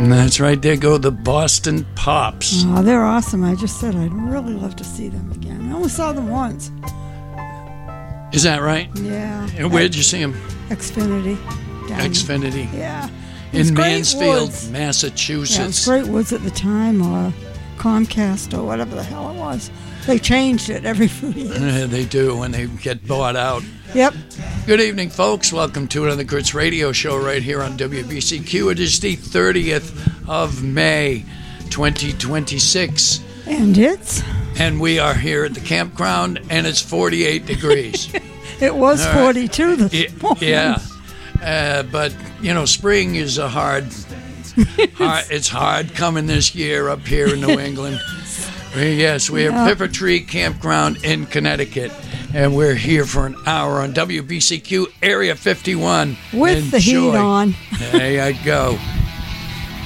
And that's right. There go the Boston Pops. Oh, they're awesome. I just said I'd really love to see them again. I only saw them once. Is that right? Yeah. And where'd you see them? Xfinity. Xfinity. Yeah. In Mansfield, Massachusetts. Yeah, it was Great Woods at the time, or Comcast, or whatever the hell it was. They changed it every few years. They do when they get bought out. Yep. Good evening, folks. Welcome to another Kurt's Radio Show right here on WBCQ. It is the 30th of May, 2026. And we are here at the campground, and it's 48 degrees. It was 42 this morning. Yeah. But, you know, spring is it's hard coming this year up here in New England. Yes, we are Pepper Tree Campground in Connecticut, and we're here for an hour on WBCQ Area 51. With the heat on. There you go.